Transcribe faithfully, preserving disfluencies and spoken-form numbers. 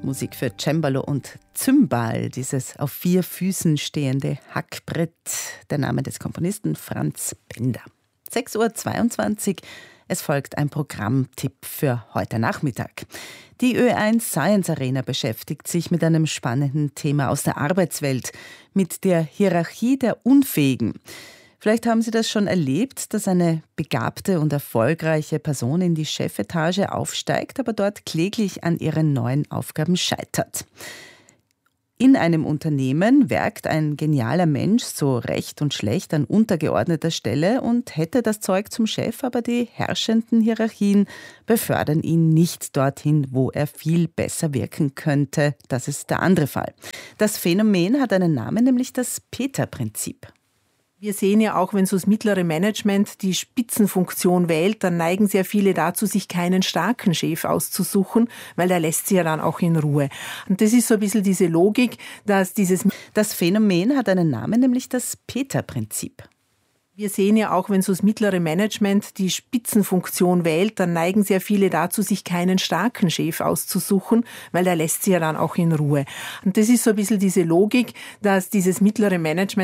Musik für Cembalo und Zymbal, dieses auf vier Füßen stehende Hackbrett. Der Name des Komponisten Franz Bender. sechs Uhr zweiundzwanzig. Es folgt ein Programmtipp für heute Nachmittag. Die Ö eins Science Arena beschäftigt sich mit einem spannenden Thema aus der Arbeitswelt, mit der Hierarchie der Unfähigen. Vielleicht haben Sie das schon erlebt, dass eine begabte und erfolgreiche Person in die Chefetage aufsteigt, aber dort kläglich an ihren neuen Aufgaben scheitert. In einem Unternehmen werkt ein genialer Mensch so recht und schlecht an untergeordneter Stelle und hätte das Zeug zum Chef, aber die herrschenden Hierarchien befördern ihn nicht dorthin, wo er viel besser wirken könnte. Das ist der andere Fall. Das Phänomen hat einen Namen, nämlich das Peter-Prinzip. Wir sehen ja auch, wenn so das mittlere Management die Spitzenfunktion wählt, dann neigen sehr viele dazu, sich keinen starken Chef auszusuchen, weil der lässt sie ja dann auch in Ruhe. Und das ist so ein bisschen diese Logik, dass dieses... Das Phänomen hat einen Namen, nämlich das Peter-Prinzip. Wir sehen ja auch, wenn so das mittlere Management die Spitzenfunktion wählt, dann neigen sehr viele dazu, sich keinen starken Chef auszusuchen, weil der lässt sie ja dann auch in Ruhe. Und das ist so ein bisschen diese Logik, dass dieses mittlere Management